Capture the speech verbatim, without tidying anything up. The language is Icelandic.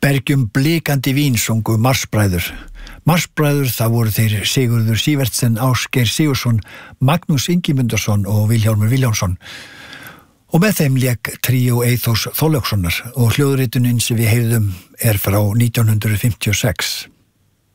Bergjum blikandi vín sungu Marsbræður. Marsbræður, það voru þeir Sigurður Sívertsen, Ásgeir Sigursson, Magnús Ingimundarson og Vilhjálmur Vilhjálmsson. Og með þeim lék tríó Eyþórs Þorlákssonar og hljóðritunin sem við heyrðum er frá nítján hundruð fimmtíu og sex.